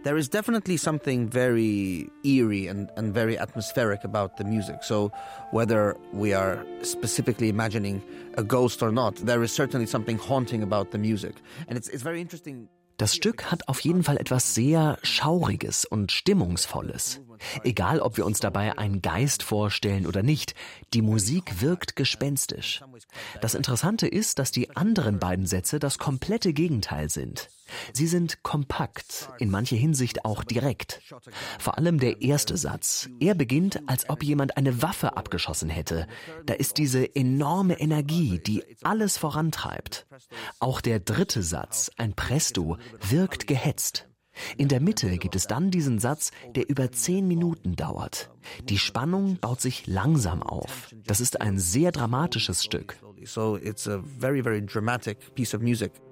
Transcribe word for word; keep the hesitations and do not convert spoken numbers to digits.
There is definitely something very eerie and, and very atmospheric about the music. So whether we are specifically imagining a ghost or not, there is certainly something haunting about the music. And it's, it's very interesting. Das Stück hat auf jeden Fall etwas sehr Schauriges und Stimmungsvolles. Egal, ob wir uns dabei einen Geist vorstellen oder nicht, die Musik wirkt gespenstisch. Das Interessante ist, dass die anderen beiden Sätze das komplette Gegenteil sind. Sie sind kompakt, in mancher Hinsicht auch direkt. Vor allem der erste Satz. Er beginnt, als ob jemand eine Waffe abgeschossen hätte. Da ist diese enorme Energie, die alles vorantreibt. Auch der dritte Satz, ein Presto, wirkt gehetzt. In der Mitte gibt es dann diesen Satz, der über zehn Minuten dauert. Die Spannung baut sich langsam auf. Das ist ein sehr dramatisches Stück. So it's a very, very dramatic piece of music.